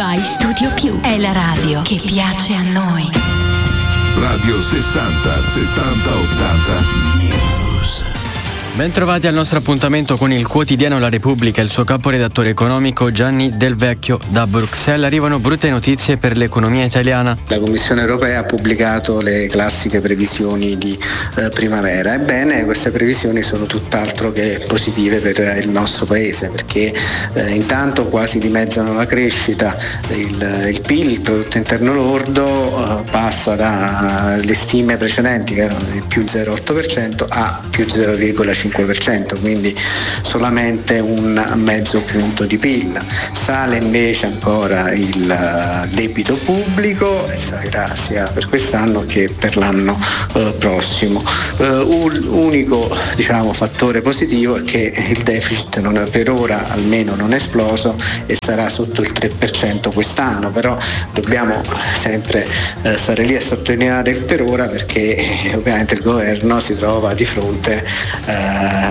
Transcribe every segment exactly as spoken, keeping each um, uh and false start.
iStudio Più è la radio che piace a noi. Radio sessanta settanta ottanta News. Bentrovati al nostro appuntamento con il quotidiano La Repubblica e il suo caporedattore economico Gianni Del Vecchio. Da Bruxelles arrivano brutte notizie per l'economia italiana. La Commissione europea ha pubblicato le classiche previsioni di eh, primavera. Ebbene, queste previsioni sono tutt'altro che positive per il nostro paese, perché eh, intanto quasi dimezzano la crescita, il, il P I L, il prodotto interno lordo, eh, passa dalle stime precedenti che erano di più zero virgola otto per cento a più zero virgola cinque per cento, quindi solamente un mezzo punto di P I L. Sale invece ancora il debito pubblico e salirà sia per quest'anno che per l'anno eh, prossimo. Eh, un unico diciamo fattore positivo è che il deficit non è, per ora almeno non è esploso e sarà sotto il tre per cento quest'anno, però dobbiamo sempre eh, stare lì a sottolineare il per ora, perché eh, ovviamente il governo si trova di fronte eh,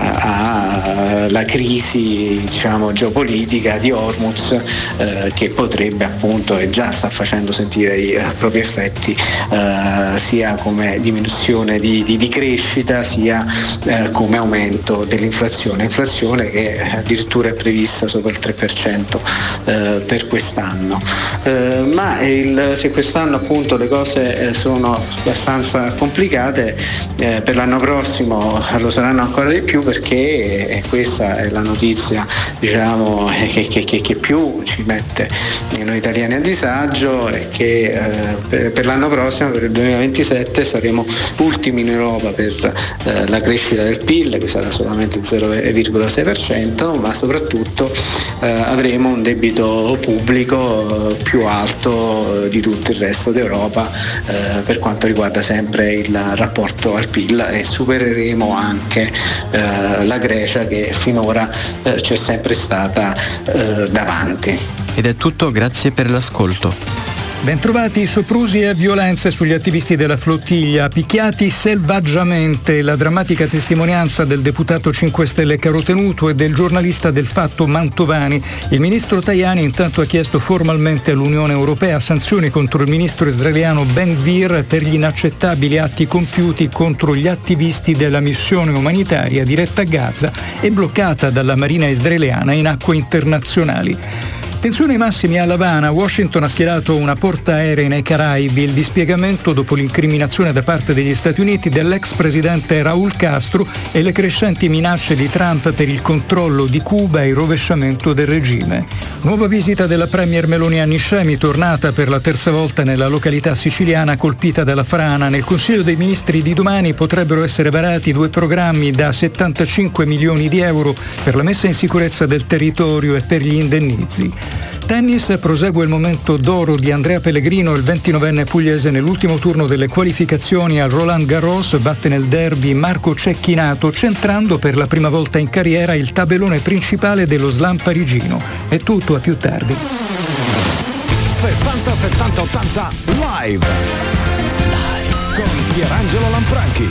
alla crisi diciamo geopolitica di Hormuz, eh, che potrebbe appunto e già sta facendo sentire i eh, propri effetti eh, sia come diminuzione di, di, di crescita sia eh, come aumento dell'inflazione, inflazione che addirittura è prevista sopra il tre per cento eh, per quest'anno. Eh, ma il, se quest'anno appunto le cose eh, sono abbastanza complicate, eh, per l'anno prossimo lo saranno ancora di più, perché eh, questa è la notizia diciamo eh, che, che, che più ci mette noi italiani a disagio, e che eh, per, per l'anno prossimo, per il duemilaventisette, saremo ultimi in Europa per eh, la crescita del P I L, che sarà solamente zero virgola sei per cento, ma soprattutto eh, avremo un debito pubblico eh, più alto eh, di tutto il resto d'Europa eh, per quanto riguarda sempre il rapporto al P I L, e supereremo anche eh, la Grecia, che finora eh, c'è sempre stata eh, davanti. Ed è tutto, grazie per l'ascolto. Bentrovati. Soprusi e violenze sugli attivisti della flottiglia, picchiati selvaggiamente, la drammatica testimonianza del deputato cinque Stelle Carotenuto e del giornalista del Fatto Mantovani. Il ministro Tajani intanto ha chiesto formalmente all'Unione Europea sanzioni contro il ministro israeliano Ben Gvir per gli inaccettabili atti compiuti contro gli attivisti della missione umanitaria diretta a Gaza e bloccata dalla Marina israeliana in acque internazionali. Tensioni massimi a L'Avana. Washington ha schierato una portaerei nei Caraibi, il dispiegamento dopo l'incriminazione da parte degli Stati Uniti dell'ex presidente Raúl Castro e le crescenti minacce di Trump per il controllo di Cuba e il rovesciamento del regime. Nuova visita della premier Meloni a Niscemi, tornata per la terza volta nella località siciliana colpita dalla frana. Nel Consiglio dei Ministri di domani potrebbero essere varati due programmi da settantacinque milioni di euro per la messa in sicurezza del territorio e per gli indennizi. Tennis, prosegue il momento d'oro di Andrea Pellegrino, il ventinovenne pugliese nell'ultimo turno delle qualificazioni al Roland Garros batte nel derby Marco Cecchinato, centrando per la prima volta in carriera il tabellone principale dello slam parigino. È tutto, a più tardi. sessanta settanta ottanta live live con Pierangelo Lanfranchi.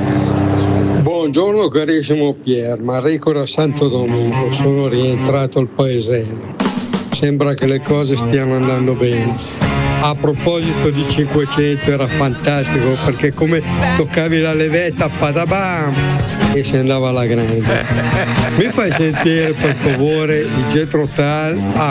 Buongiorno carissimo Pier, Marico da Santo Domingo, sono rientrato al paesino. Sembra che le cose stiano andando bene. A proposito di cinquecento, era fantastico perché come toccavi la levetta, padabam, e si andava alla grande. Mi fai sentire per favore il Jethro Tull?